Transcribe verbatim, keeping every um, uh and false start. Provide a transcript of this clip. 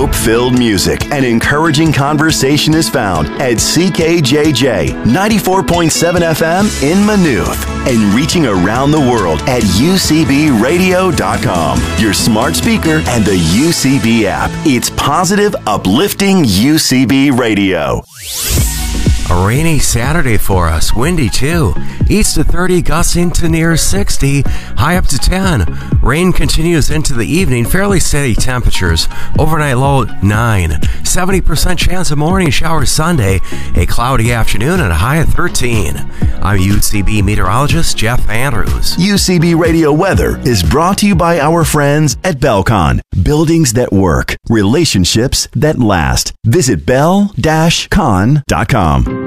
Hope-filled music and encouraging conversation is found at C K J J ninety-four point seven F M in Maynooth and reaching around the world at U C B radio dot com, your smart speaker and the U C B app. It's positive, uplifting U C B radio. A rainy Saturday for us, windy too. East to thirty, gusting to near sixty, high up to ten. Rain continues into the evening, fairly steady temperatures. Overnight low nine. seventy percent chance of morning showers Sunday, a cloudy afternoon and a high of thirteen. I'm U C B meteorologist Jeff Andrews. U C B Radio Weather is brought to you by our friends at Belcon. Buildings that work, relationships that last. Visit bell dash con dot com.